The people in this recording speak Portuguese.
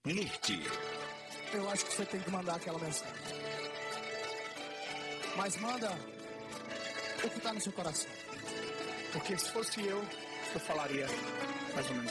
Mirti. Eu acho que você tem que mandar aquela mensagem. Mas manda o que está no seu coração. Porque se fosse eu falaria mais ou menos